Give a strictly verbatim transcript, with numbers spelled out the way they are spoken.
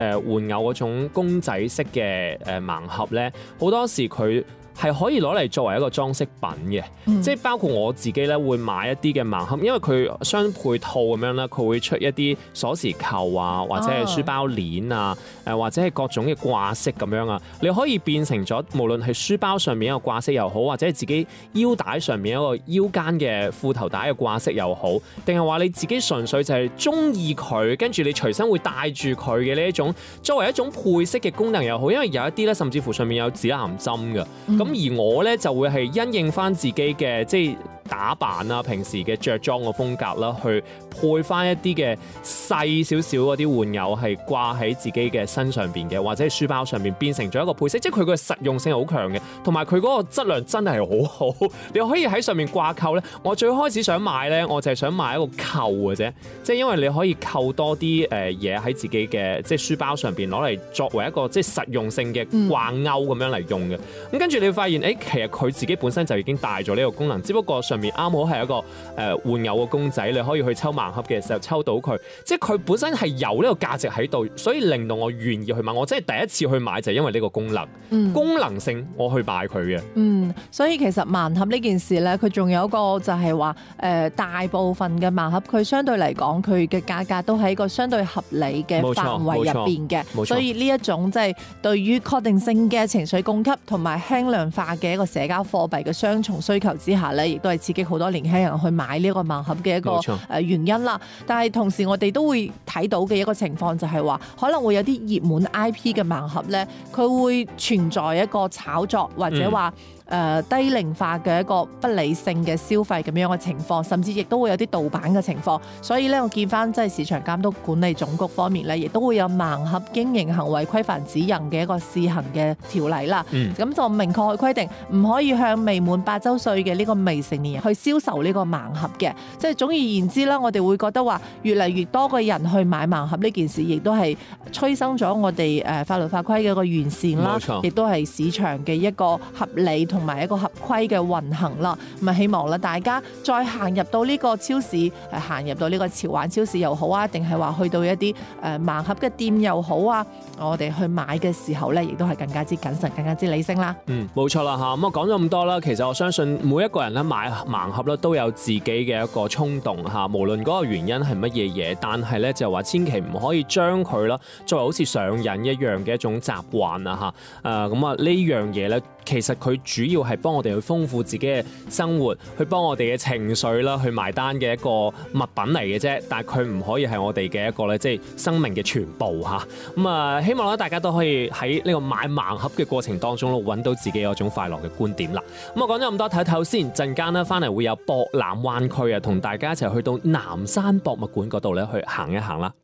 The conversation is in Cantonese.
誒玩偶嗰種公仔式嘅誒盲盒咧，好多時佢係可以攞嚟作為一個裝飾品嘅，嗯、即係包括我自己咧會買一啲嘅盲盒，因為佢相配套咁樣啦，佢會出一啲鎖匙扣啊，或者係書包鏈啊，誒或者係各種嘅掛飾咁樣啊，你可以變成咗無論係書包上面一個掛飾又好，或者係自己腰帶上面一個腰間嘅褲頭帶嘅掛飾又好，定係話你自己純粹就係中意佢，跟住你隨身會帶住佢嘅呢一種作為一種配飾嘅功能又好，因為有一啲咧甚至乎上面有指南針嘅。咁而我咧就會係因應翻自己嘅即係打扮啊，平時嘅着裝嘅風格啦，去配翻一啲嘅細少少嗰啲玩偶係掛喺自己嘅身上邊嘅，或者係書包上邊變成咗一個配飾，即係佢個實用性好強嘅，同埋佢嗰個質量真係好好，你可以喺上面掛扣咧。我最開始想買咧，我就係想買一個扣嘅啫，即係因為你可以扣多啲誒嘢喺自己嘅即係書包上邊攞嚟作為一個即係實用性嘅掛鈎咁樣嚟用嘅。咁跟住你會發現誒、欸，其實佢自己本身就已經帶咗呢個功能，只不過上面啱好係一個誒、呃、玩偶嘅公仔，你可以去抽盲盒嘅時候抽到佢，即係佢本身係有呢個價值喺度，所以令到我願意去買。我真係第一次去買就係因為呢個功能，嗯、功能性我去買佢嘅。嗯， 所以其實盲盒呢件事咧，佢仲有一個就係話誒大部分嘅盲盒，佢相對嚟講佢嘅價格都喺一個相對合理嘅範圍入邊嘅，所以呢一種即係對於確定性嘅情緒供給同埋輕量化嘅一個社交貨幣嘅雙重需求之下咧，亦都係刺激好多年輕人去買呢個盲盒嘅一個誒原因啦。但係同時我哋都會睇到嘅一個情況就係話，可能會有啲熱門 I P 嘅盲盒咧，佢會存在一個炒作或者話、嗯。誒、呃、低齡化嘅一個不理性嘅消費咁樣嘅情況，甚至亦都會有啲盜版嘅情況。所以咧，我見翻即係市場監督管理總局方面咧，亦都會有盲盒經營行為規範指引嘅一個試行嘅條例啦。咁、嗯、就明確去規定，唔可以向未滿八週歲嘅呢個未成年人去銷售呢個盲盒嘅。即係總而言之啦，我哋會覺得話，越嚟越多嘅人去買盲盒呢件事，亦都係催生咗我哋誒法律法規嘅一個完善啦，亦都係市場嘅一個合理同同埋一個合規嘅運行啦，咁啊希望啦，大家再行入到呢個超市，誒行入到呢個潮玩超市又好啊，定係話去到一啲誒盲盒嘅店又好啊，我哋去買嘅時候咧，亦都係更加之謹慎，更加之理性啦。嗯， 冇錯啦嚇。咁我講咗咁多啦，其實我相信每一個人咧買盲盒咧都有自己嘅一個衝動嚇，無論嗰個原因係乜嘢嘢，但係咧就話千祈唔可以將佢啦作為好似上癮一樣嘅一種習慣啊嚇。誒咁啊呢樣嘢咧，其實佢主要係幫我哋去豐富自己嘅生活，去幫我哋嘅情緒啦，去埋單嘅一個物品嚟嘅啫。但係佢唔可以係我哋嘅一個咧，即係生命嘅全部嚇。咁啊，希望咧大家都可以喺呢個買盲盒嘅過程當中咯，揾到自己嗰種快樂嘅觀點啦。咁我講咗咁多，睇睇先，陣間咧翻嚟會有博覽灣區啊，同大家一齊去到南山博物館嗰度咧去行一行啦。